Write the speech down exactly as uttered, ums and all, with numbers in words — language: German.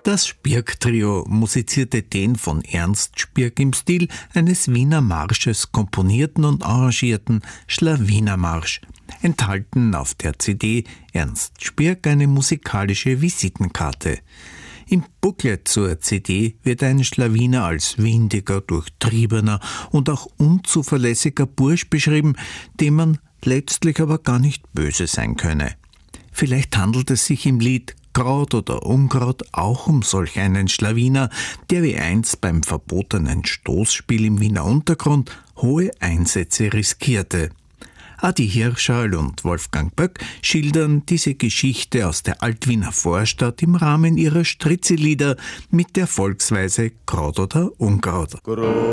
Das Spirk-Trio musizierte den von Ernst Spirk im Stil eines Wiener Marsches komponierten und arrangierten Schlawiner-Marsch, enthalten auf der C D Ernst Spirk eine musikalische Visitenkarte. Im Booklet zur C D wird ein Schlawiner als windiger, durchtriebener und auch unzuverlässiger Bursch beschrieben, dem man letztlich aber gar nicht böse sein könne. Vielleicht handelt es sich im Lied Kraut oder Unkraut auch um solch einen Schlawiner, der wie einst beim verbotenen Stoßspiel im Wiener Untergrund hohe Einsätze riskierte. Adi Hirschall und Wolfgang Böck schildern diese Geschichte aus der Altwiener Vorstadt im Rahmen ihrer Stritzelieder mit der Volksweise Kraut oder Unkraut.